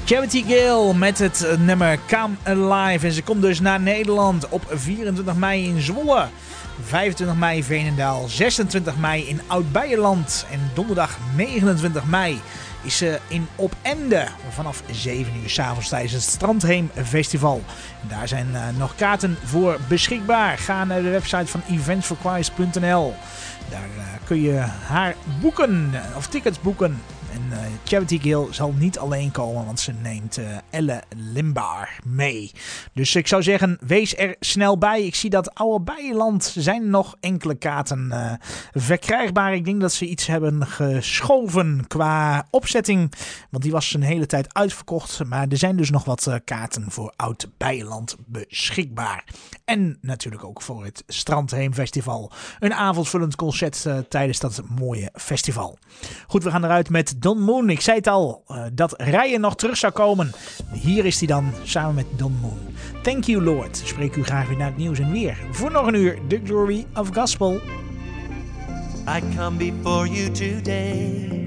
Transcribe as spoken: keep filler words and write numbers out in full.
Charity Gale met het nummer Come Alive. En ze komt dus naar Nederland op vierentwintig mei in Zwolle. vijfentwintig mei Veenendaal. zesentwintig mei in Oud-Beijerland. En donderdag negenentwintig mei is ze in Opende vanaf zeven uur 's avonds tijdens het Strandheem Festival. En daar zijn uh, nog kaarten voor beschikbaar. Ga naar de website van events for choirs punt n l. Daar uh, kun je haar boeken of tickets boeken. En uh, Charity Gale zal niet alleen komen, want ze neemt uh, Elle Limbaar mee. Dus ik zou zeggen, wees er snel bij. Ik zie dat Oude Beijerland zijn nog enkele kaarten uh, verkrijgbaar. Ik denk dat ze iets hebben geschoven qua opzetting, want die was een hele tijd uitverkocht. Maar er zijn dus nog wat uh, kaarten voor Oud Beijerland beschikbaar. En natuurlijk ook voor het Strandheem Festival. Een avondvullend concert uh, tijdens dat mooie festival. Goed, we gaan eruit met Don Moon. Ik zei het al, uh, dat Ryan nog terug zou komen. Hier is hij dan, samen met Don Moon. Thank you, Lord. Spreek u graag weer naar het nieuws en weer. Voor nog een uur, The Glory of Gospel. I come before you today,